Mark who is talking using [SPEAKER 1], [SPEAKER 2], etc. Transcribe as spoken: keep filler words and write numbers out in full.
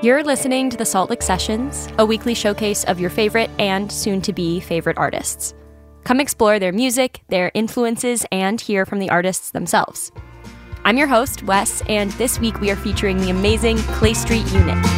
[SPEAKER 1] You're listening to the Salt Lick Sessions, a weekly showcase of your favorite and soon-to-be favorite artists. Come explore their music, their influences, and hear from the artists themselves. I'm your host, Wes, and this week we are featuring the amazing Clay Street Unit.